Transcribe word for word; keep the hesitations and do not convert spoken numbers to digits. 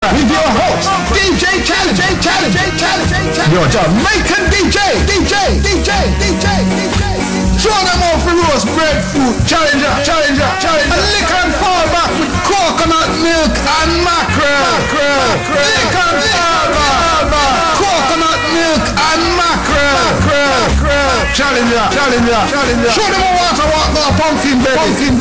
with your host, D J Challenge, D J Challenge, D J Challenge, your Jamaican D J, D J, D J, D J, D J. Show them off the roast breadfruit, challenger, challenger, challenger. And lick and fall back with coconut milk and mackerel. Mackerel. Lick and fall back. Coconut milk and mackerel. Mackerel. Challenger, challenger, challenger. Show them a water walk, no pumpkin belly. Pumpkin belly.